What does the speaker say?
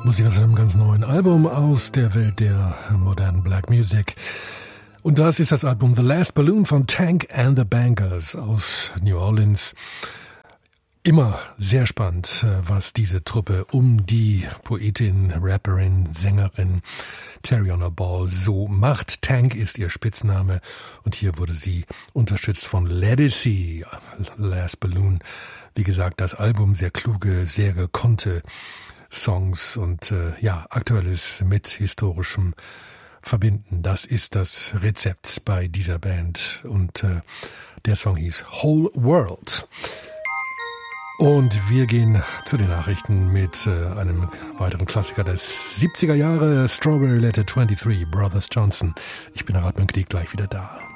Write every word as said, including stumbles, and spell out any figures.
Musik aus einem ganz neuen Album aus der Welt der modernen Black Music. Und das ist das Album The Last Balloon von Tank and the Bangas aus New Orleans. Immer sehr spannend, was diese Truppe um die Poetin, Rapperin, Sängerin Tariona Ball so macht. Tank ist ihr Spitzname und hier wurde sie unterstützt von Ledisi, Last Balloon. Wie gesagt, das Album, sehr kluge, sehr gekonnte Songs und äh, ja, Aktuelles mit historischem verbinden. Das ist das Rezept bei dieser Band und äh, der Song hieß Whole World. Und wir gehen zu den Nachrichten mit äh, einem weiteren Klassiker des siebziger Jahre, Strawberry Letter dreiundzwanzig, Brothers Johnson. Ich bin Harald Münkendiek, gleich wieder da.